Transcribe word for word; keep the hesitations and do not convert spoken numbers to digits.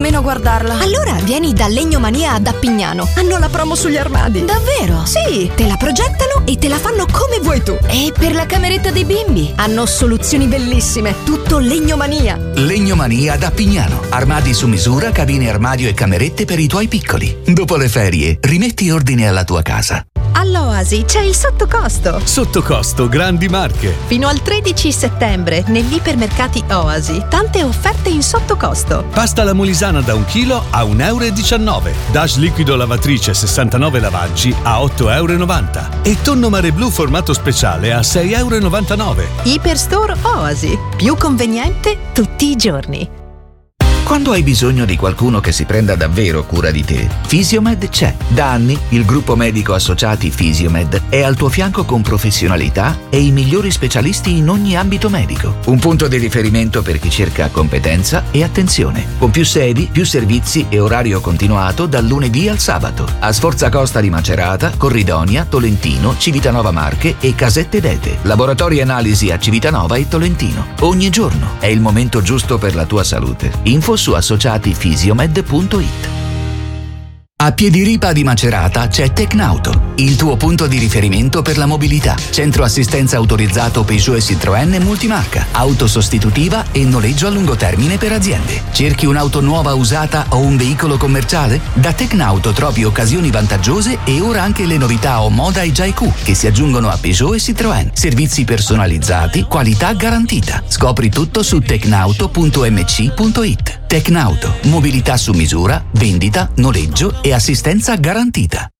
nemmeno guardarla. Allora vieni da Legnomania ad Appignano. Hanno la promo sugli armadi. Davvero? Sì, te la progettano e te la fanno come vuoi tu. E per la cameretta dei bimbi? Hanno soluzioni bellissime. Tutto Legnomania. Legnomania ad Appignano. Armadi su misura, cabine armadio e camerette per i tuoi piccoli. Dopo le ferie, rimetti ordine alla tua casa. All'Oasi c'è il sottocosto. Sottocosto Grandi Marche. Fino al tredici settembre negli ipermercati Oasi. Tante offerte in sottocosto. Pasta alla molisana da un chilo a un euro e diciannove. Dash liquido lavatrice sessantanove lavaggi a otto euro e novanta. E tonno mare blu formato speciale a sei euro e novantanove. Iperstore Oasi. Più conveniente tutti i giorni. Quando hai bisogno di qualcuno che si prenda davvero cura di te, Fisiomed c'è. Da anni il gruppo medico associati Fisiomed è al tuo fianco con professionalità e i migliori specialisti in ogni ambito medico. Un punto di riferimento per chi cerca competenza e attenzione. Con più sedi, più servizi e orario continuato dal lunedì al sabato. A Sforza Costa di Macerata, Corridonia, Tolentino, Civitanova Marche e Casette d'Ete. Laboratori analisi a Civitanova e Tolentino. Ogni giorno è il momento giusto per la tua salute. Info su associati fisiomed punto it. A Piediripa di Macerata c'è Tecnauto, il tuo punto di riferimento per la mobilità. Centro assistenza autorizzato Peugeot e Citroën multimarca, auto sostitutiva e noleggio a lungo termine per aziende. Cerchi un'auto nuova usata o un veicolo commerciale? Da Tecnauto trovi occasioni vantaggiose e ora anche le novità Omoda e Jaiku che si aggiungono a Peugeot e Citroën. Servizi personalizzati, qualità garantita. Scopri tutto su tecnauto punto m c punto it. Tecnauto, mobilità su misura, vendita, noleggio e assistenza garantita.